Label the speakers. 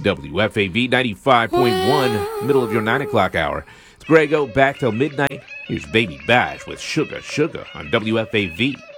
Speaker 1: WFAV 95.1, middle of your 9 o'clock hour. It's Grego back till midnight. Here's Baby Bash with Sugar Sugar on WFAV.